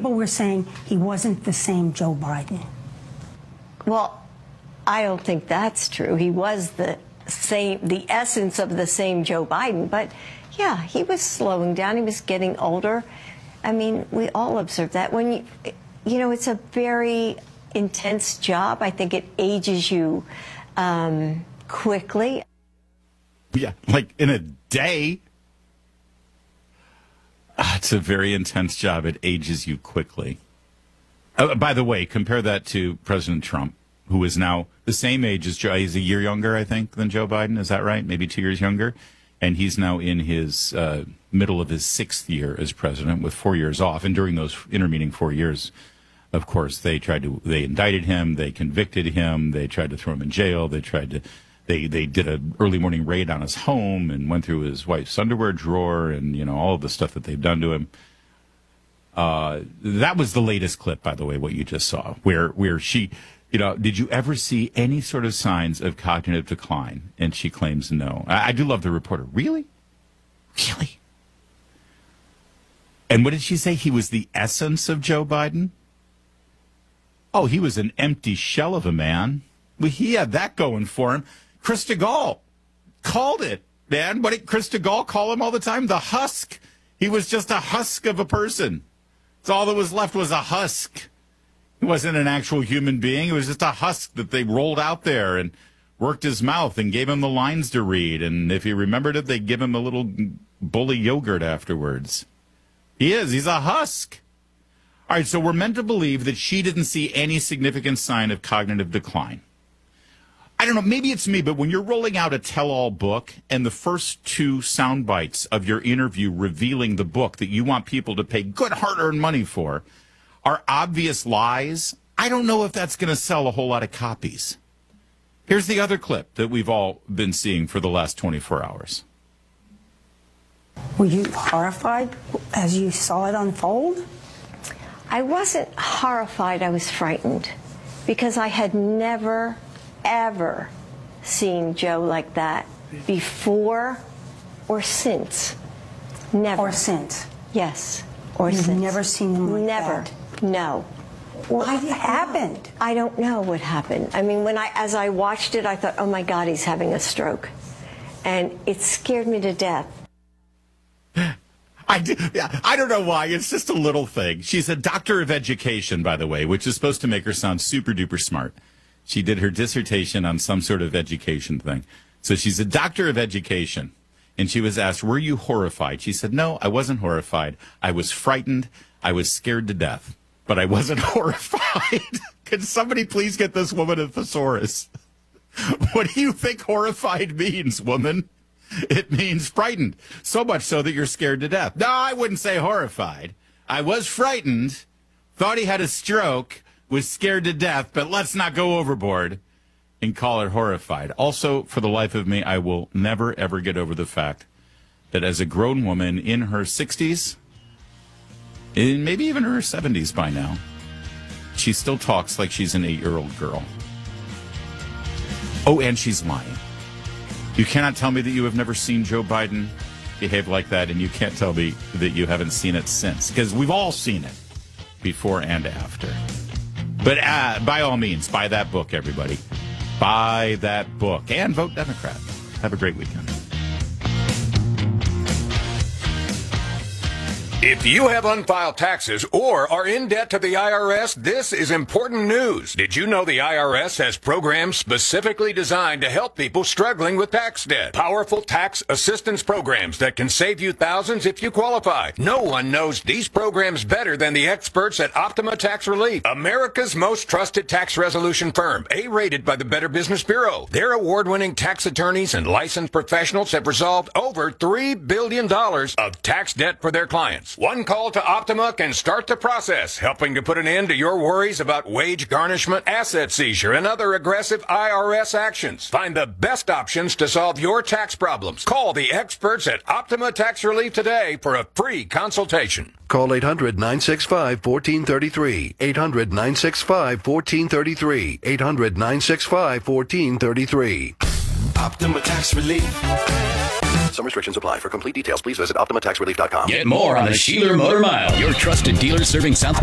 people were saying he wasn't the same Joe Biden. Well, I don't think that's true. He was the essence of the same Joe Biden. But, yeah, he was slowing down. He was getting older. I mean, we all observed that. When you know, it's a very intense job. I think it ages you quickly. Yeah, like in a day. It's a very intense job. It ages you quickly. By the way, compare that to President Trump, who is now the same age as Joe. He's a year younger, I think, than Joe Biden. Is that right? Maybe 2 years younger. And he's now in his middle of his 6th year as president with 4 years off. And during those intervening 4 years, of course, they indicted him. They convicted him. They tried to throw him in jail. They did an early morning raid on his home and went through his wife's underwear drawer and, you know, all of the stuff that they've done to him. That was the latest clip, by the way, what you just saw, where she, you know, did you ever see any sort of signs of cognitive decline? And she claims no. I do love the reporter. Really? Really? And what did she say? He was the essence of Joe Biden? Oh, he was an empty shell of a man. Well, he had that going for him. Chris DeGaulle called it, man. What did Chris DeGaulle call him all the time? The husk. He was just a husk of a person. So all that was left was a husk. He wasn't an actual human being. It was just a husk that they rolled out there and worked his mouth and gave him the lines to read. And if he remembered it, they'd give him a little bully yogurt afterwards. He's a husk. All right, so we're meant to believe that she didn't see any significant sign of cognitive decline. I don't know, maybe it's me, but when you're rolling out a tell-all book and the first 2 sound bites of your interview revealing the book that you want people to pay good hard-earned money for are obvious lies, I don't know if that's going to sell a whole lot of copies. Here's the other clip that we've all been seeing for the last 24 hours. Were you horrified as you saw it unfold? I wasn't horrified. I was frightened because I had never, ever seen Joe like that before or since. Never. Or since? Yes. Or You've since. never seen him like never. that? No. What happened? I don't know what happened. I mean, as I watched it, I thought, oh my God, he's having a stroke. And it scared me to death. I don't know why. It's just a little thing. She's a doctor of education, by the way, which is supposed to make her sound super duper smart. She did her dissertation on some sort of education thing. So she's a doctor of education. And she was asked, were you horrified? She said, no, I wasn't horrified. I was frightened. I was scared to death. But I wasn't horrified. Could somebody please get this woman a thesaurus? What do you think horrified means, woman? It means frightened. So much so that you're scared to death. No, I wouldn't say horrified. I was frightened, thought he had a stroke, was scared to death, but let's not go overboard and call it horrified. Also, for the life of me, I will never, ever get over the fact that as a grown woman in her 60s, and maybe even her 70s by now, she still talks like she's an 8-year-old girl. Oh, and she's lying. You cannot tell me that you have never seen Joe Biden behave like that, and you can't tell me that you haven't seen it since, because we've all seen it before and after. But by all means, buy that book, everybody. Buy that book and vote Democrat. Have a great weekend. If you have unfiled taxes or are in debt to the IRS, this is important news. Did you know the IRS has programs specifically designed to help people struggling with tax debt? Powerful tax assistance programs that can save you thousands if you qualify. No one knows these programs better than the experts at Optima Tax Relief, America's most trusted tax resolution firm, A-rated by the Better Business Bureau. Their award-winning tax attorneys and licensed professionals have resolved over $3 billion of tax debt for their clients. One call to Optima can start the process, helping to put an end to your worries about wage garnishment, asset seizure, and other aggressive IRS actions. Find the best options to solve your tax problems. Call the experts at Optima Tax Relief today for a free consultation. Call 800-965-1433. 800-965-1433. 800-965-1433. Optima Tax Relief. Some restrictions apply. For complete details, please visit OptimaTaxRelief.com. Get more on the Sheeler Motor Mile, your trusted dealer serving South